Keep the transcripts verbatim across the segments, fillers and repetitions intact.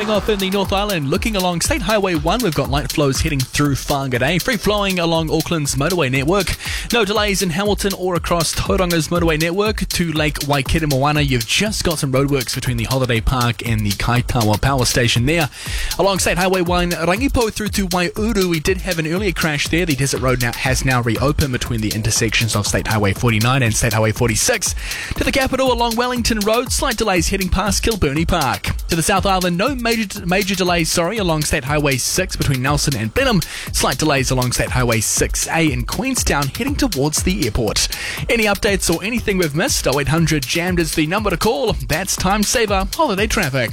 Starting off in the North Island, looking along State Highway one, we've got light flows heading through Whangarei, free flowing along Auckland's motorway network. No delays in Hamilton or across Tauranga's motorway network to Lake Waikirimoana. You've just got some roadworks between the Holiday Park and the Kaitawa power station there. Along State Highway one, Rangipo through to Waiuru, we did have an earlier crash there. The Desert Road now has now reopened between the intersections of State Highway forty-nine and State Highway forty-six. To the capital along Wellington Road, slight delays heading past Kilburnie Park. To the South Island, no major major delays, sorry, along State Highway six between Nelson and Benham. Slight delays along State Highway six A in Queenstown heading towards the airport. Any updates or anything we've missed? oh eight hundred jammed is the number to call. That's Time Saver Holiday Traffic.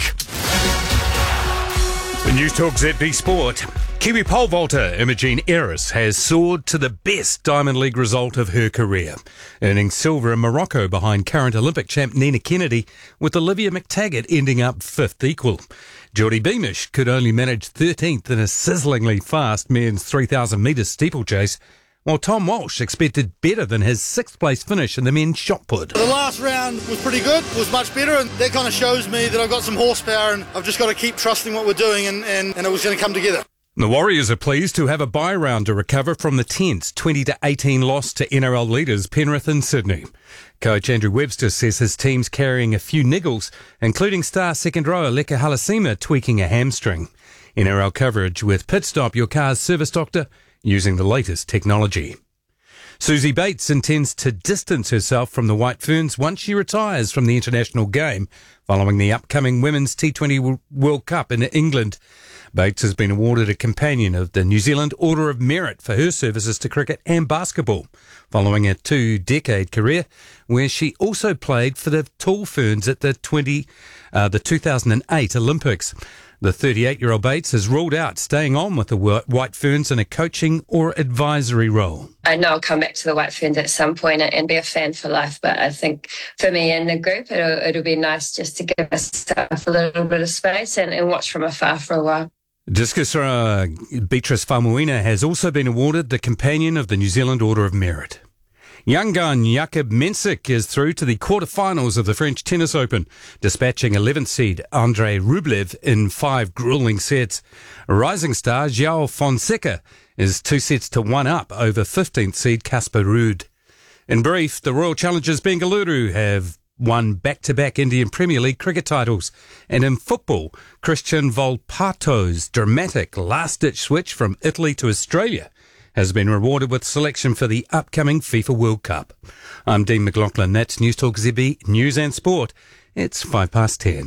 News Talk Z B Sport. Kiwi pole vaulter Imogen Eris has soared to the best Diamond League result of her career, earning silver in Morocco behind current Olympic champ Nina Kennedy, with Olivia McTaggart ending up fifth equal. Geordie Beamish could only manage thirteenth in a sizzlingly fast men's three thousand metres steeplechase, while Tom Walsh expected better than his sixth place finish in the men's shot put. The last round was pretty good, was much better, and that kind of shows me that I've got some horsepower and I've just got to keep trusting what we're doing, and, and, and it was going to come together. The Warriors are pleased to have a bye round to recover from the tense twenty to eighteen loss to N R L leaders Penrith and Sydney. Coach Andrew Webster says his team's carrying a few niggles, including star second rower Leka Halasima tweaking a hamstring. N R L coverage with Pit Stop, your car's service doctor, using the latest technology. Susie Bates intends to distance herself from the White Ferns once she retires from the international game following the upcoming Women's T twenty World Cup in England. Bates has been awarded a Companion of the New Zealand Order of Merit for her services to cricket and basketball, following a two-decade career where she also played for the Tall Ferns at the twenty, uh, the two thousand eight Olympics. The thirty-eight-year-old Bates has ruled out staying on with the White Ferns in a coaching or advisory role. I know I'll come back to the White Ferns at some point and be a fan for life, but I think for me and the group, it'll, it'll be nice just to give myself a little bit of space and, and watch from afar for a while. Discus thrower Beatrice Faumuina has also been awarded the Companion of the New Zealand Order of Merit. Young gun Jakub Mensik is through to the quarterfinals of the French Tennis Open, dispatching eleventh seed Andrei Rublev in five grueling sets. Rising star João Fonseca is two sets to one up over fifteenth seed Casper Ruud. In brief, the Royal Challengers Bengaluru have won back-to-back Indian Premier League cricket titles. And in football, Christian Volpato's dramatic last-ditch switch from Italy to Australia has been rewarded with selection for the upcoming FIFA World Cup. I'm Dean McLaughlin. That's News Talk Z B News and Sport. It's five past ten.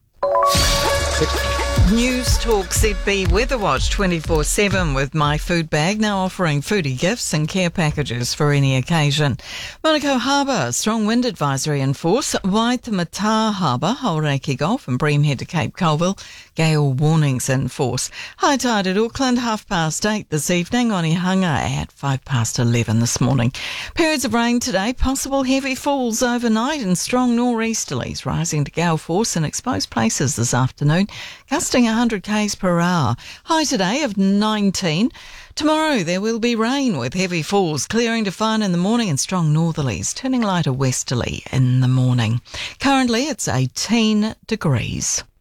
News Talk Z B Weather Watch twenty-four seven with My Food Bag, now offering foodie gifts and care packages for any occasion. Monaco Harbour, strong wind advisory in force. Waitemata Harbour, Hauraki Gulf and Breamhead to Cape Colville, gale warnings in force. High tide at Auckland, half past eight this evening. Onehunga at five past eleven this morning. Periods of rain today, possible heavy falls overnight and strong nor'easterlies rising to gale force in exposed places this afternoon. Gusting one hundred k's per hour. High today of nineteen. Tomorrow there will be rain with heavy falls, clearing to fine in the morning and strong northerlies, turning lighter westerly in the morning. Currently it's eighteen degrees.